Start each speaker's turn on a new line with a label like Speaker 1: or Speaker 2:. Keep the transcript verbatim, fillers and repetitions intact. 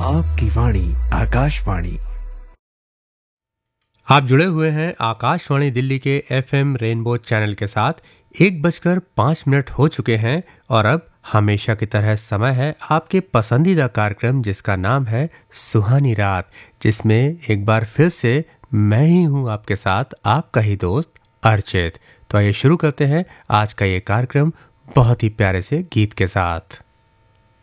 Speaker 1: आपकी वाणी आकाशवाणी।
Speaker 2: आप जुड़े हुए हैं आकाशवाणी दिल्ली के एफएम रेनबो चैनल के साथ। एक बजकर पाँच मिनट हो चुके हैं और अब हमेशा की तरह समय है आपके पसंदीदा कार्यक्रम जिसका नाम है सुहानी रात, जिसमें एक बार फिर से मैं ही हूं आपके साथ, आपका ही दोस्त अर्चित। तो आइए शुरू करते हैं आज का ये कार्यक्रम बहुत ही प्यारे से गीत के साथ।